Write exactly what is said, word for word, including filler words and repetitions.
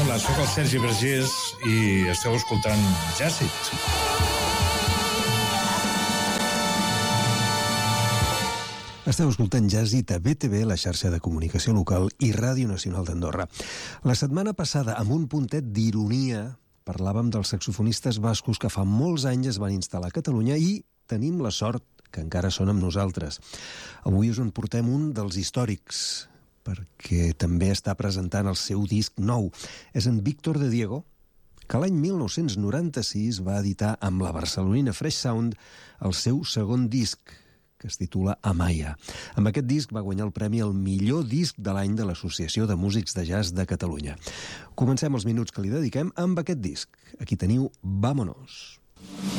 Hola, sóc el Sergi Vergés i esteu escoltant Jàcit. Esteu escoltant Jàcit a B T V, la xarxa de comunicació local, i Ràdio Nacional d'Andorra. La setmana passada, amb un puntet d'ironia, parlàvem dels saxofonistes bascos que fa molts anys es van instal·lar a Catalunya i tenim la sort que encara són amb nosaltres. Avui us en portem un dels històrics, perquè també està presentant el seu disc nou. És en Víctor de Diego, que l'any mil nou-cents noranta-sis va editar amb la barcelonina Fresh Sound el seu segon disc, que es titula Amaya. Amb aquest disc va guanyar el premi al millor disc de l'any de l'Associació de Músics de Jazz de Catalunya. Comencem els minuts que li dediquem amb aquest disc. Aquí teniu Vámonos.